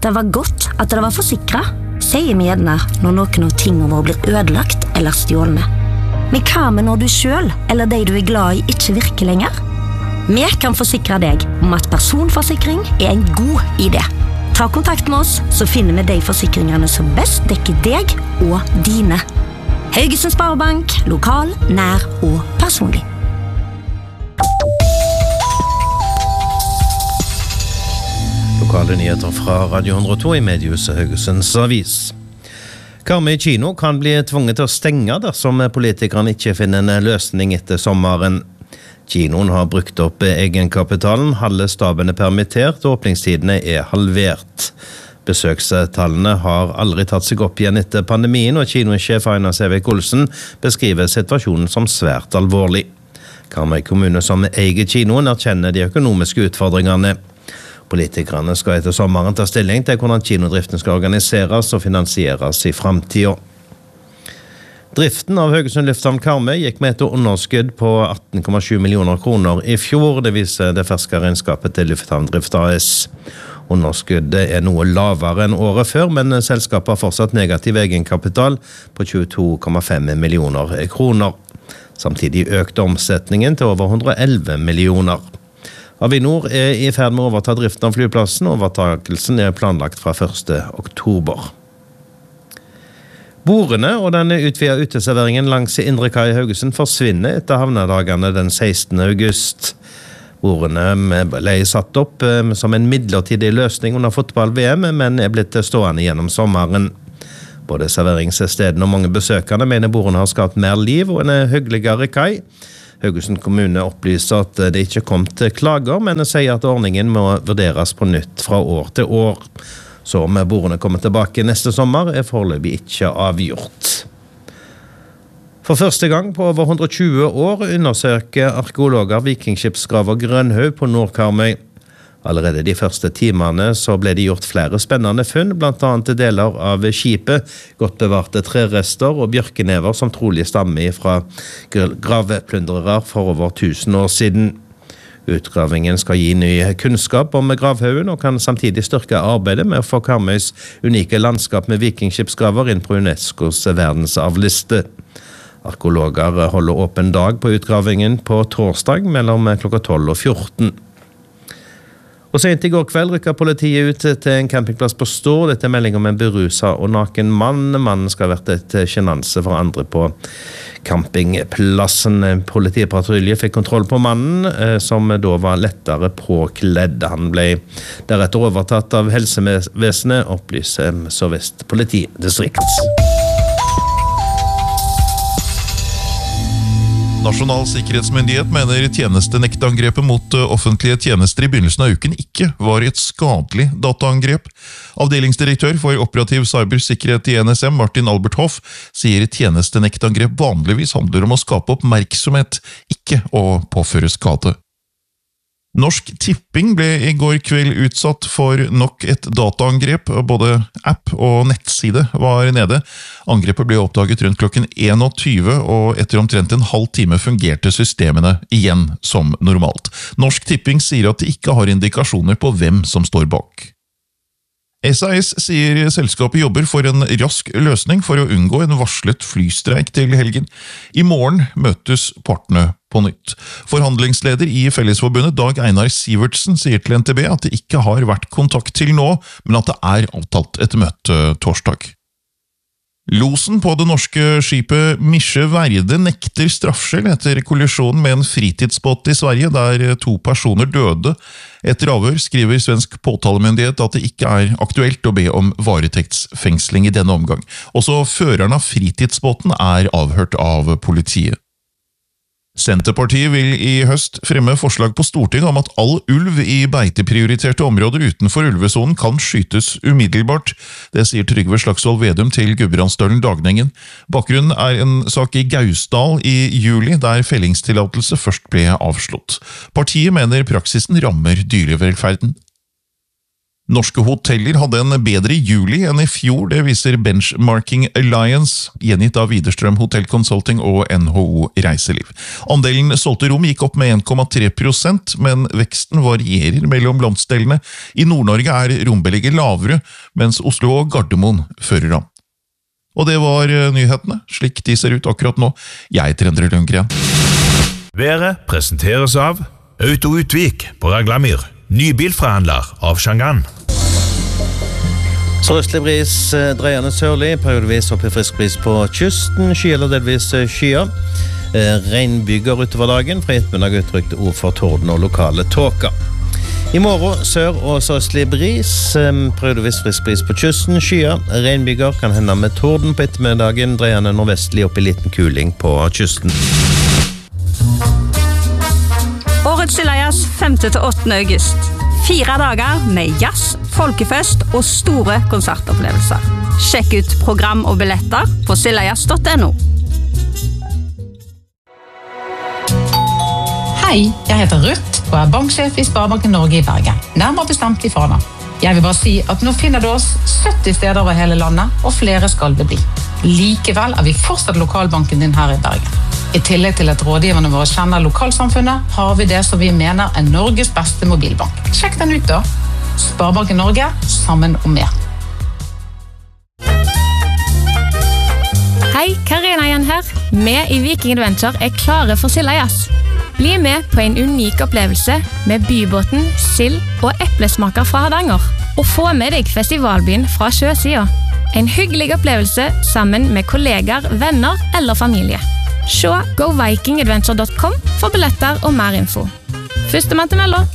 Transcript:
det var godt at det var forsikret, sier vi gjerne når noen av tingene våre blir ødelagt eller stjålne. Men hva med når du selv, eller de du er glad i, ikke virker lenger? Vi kan forsikre deg om at personforsikring er en god idé. Ta kontakt med oss, så finner vi de forsikringene som best dekker deg og dine. Haugesund Sparebank, lokal, nær og personlig. Lokale nyheter fra Radio 102 i mediehuset Haugesunds Avis. Karmøy kino kan bli tvunget til å stenge dersom politikerne ikke finner en løsning etter sommeren. Kinoen har brukt opp egenkapitalen, halve staben er permittert, og åpningstidene er halvert. Besøkstallene har aldri tatt seg opp igjen etter pandemien, og kinosjef Einar Sævik Olsen beskriver situasjonen som svært alvorlig. Karmøy kommune som eier kinoen erkjenner de økonomiske utfordringene. Politikerne skal etter sommeren ta stilling til hvordan kinodriften skal organiseres og finansieres i fremtiden. Driften av Haugesund Lufthavn Karmøy gikk med et underskudd på 18,7 millioner kroner i fjor. Det viser det ferske regnskapet til Lufthavndrift AS. Underskuddet er noe lavere enn året før, men selskapet har fortsatt negativ egenkapital på 22,5 millioner kroner. Samtidig økte omsetningen til over 111 millioner. Avinor er i ferd med å overta driften av flyplassen, og overtakelsen er planlagt fra 1. oktober. Bordene og den utvidede uteserveringen langs Indre Kai i Haugesund forsvinner etter havnedagene den 16. august. Bordene ble satt opp som en midlertidig løsning under fotball-VM, men er blitt stående gjennom sommeren. Både serveringsstedene og mange besøkende mener bordene har skapt mer liv og en hyggeligere kai. Haugesund kommune opplyser at det ikke kom til klager, men sier at ordningen må vurderes på nytt fra år til år. Så om bordene kommer tilbake neste sommer er foreløpig ikke avgjort. For første gang på over 120 år undersøker arkeologer vikingskipsgraver Grønhaug på Nordkarmøy. Allerede de første timene så ble det gjort flere spennende funn, blant annet deler av skipet, godt bevarte trerester og bjørkenever som trolig stammer fra gravplundrere for over 1000 år siden. Utgravingen skal gi ny kunnskap om gravhaugen og kan samtidig styrke arbeidet med å få Karmøys unike landskap med vikingskipsgraver inn på UNESCOs verdensarvliste. Arkeologer holder åpen dag på utgravingen på torsdag mellom klokka 12 og 14. Og sent i går kveld rykket politiet ut til en campingplass på Stord. Dette er melding om en beruset og naken mann. Mannen skal ha vært et sjenanse for andre på campingplassen. Politipatrulje fikk kontroll på mannen, som da var lettere påkledd. Han ble deretter overtatt av helsevesenet, opplyser Sør-Vest politidistrikt. Nasjonal sikkerhetsmyndighet mener tjenestenektangrepet mot offentlige tjenester i begynnelsen av uken ikke var et skadelig dataangrep. Avdelingsdirektør for operativ cybersikkerhet i NSM, Martin Albert Hoff, sier tjenestenektangrep vanligvis handler om å skape oppmerksomhet, ikke å påføre skade. Norsk Tipping ble i går kveld utsatt for nok et dataangrep. Både app og nettside var nede. Angrepet ble oppdaget rundt klokken 21, og etter omtrent en halv time fungerte systemene igjen som normalt. Norsk Tipping sier at de ikke har indikasjoner på hvem som står bak. SAS sier selskapet jobber for en rask løsning for å unngå en varslet flystreik til helgen. I morgen møtes partene på nytt. Forhandlingsleder i Fellesforbundet, Dag Einar Sivertsen, sier til NTB at det ikke har vært kontakt til nå, men at det er avtalt et møte torsdag. Losen på det norske skipet Misje Verde nekter straffskyld etter kollisjonen med en fritidsbåt i Sverige, der 2 personer døde. Etter avhør skriver svensk påtalemyndighet at det ikke er aktuelt å be om varetektsfengsling i denne omgang. Også føreren av fritidsbåten er avhørt av politiet. Senterpartiet vil i høst fremme forslag på Stortinget om at all ulv i beiteprioriterte områder utenfor ulvesonen kan skytes umiddelbart. Det sier Trygve Slagsvold Vedum til Gudbrandsdølen Dagningen. Bakgrunnen er en sak i Gausdal i juli, der fellingstillatelse først ble avslått. Partiet mener praksisen rammer dyrevelferden. Norske hoteller hadde en bedre juli enn i fjor, det viser Benchmarking Alliance, gjengitt av Widerstrøm Hotel Consulting og NHO Reiseliv. Andelen solgte rom gikk opp med 1,3%, men veksten varierer mellom landsdelene. I Nord-Norge rombelegget lavere, mens Oslo og Gardermoen fører an. Og det var nyhetene, slik de ser ut akkurat nå. Jeg heter Endre Lundgren. Været presenteres av Auto Utvik på Raglamyr, ny bilforhandler av Shangan. Sørøstlig bris, dreiende sørlig, periodevis opp i frisk bris på kysten, sky eller delvis skyer. Regnbyger utover dagen, fra ettermiddag uttrykt ord for torden og lokale tåker. I morgen sør- og sørøstlig bris, periodevis frisk bris på kysten, skyer. Regnbyger kan hende med torden på ettermiddagen, dreiende nordvestlig opp i liten kuling på kysten. Årets Silajas 5.–8. august. 4 dager med jazz, folkefest og store konsertopplevelser. Sjekk ut program og billetter på silajas.no. Hei, jeg heter Ruth og er banksjef i Sparebanken Norge i Bergen. Nærmere bestemt i Fana. Jeg vil bare si at nå finner du oss 70 steder over hele landet, og flere skal det bli. Likevel vi fortsatt lokalbanken din her i Bergen. I tillegg til at rådgiverne våre kjenner lokalsamfunnet, har vi det som vi mener Norges beste mobilbank. Sjekk den ut da. Sparebanken Norge, sammen om mer. Hei, Karina igjen her. Vi i Viking Adventure klare for Silajas. Bli med på en unik opplevelse med bybåten, sild og eplesmaker fra Hardanger. Og få med deg festivalbyen fra sjøsida. En hyggelig opplevelse sammen med kolleger, venner eller familie. Se govikingadventure.com for billetter og mer info. Førstemann til melda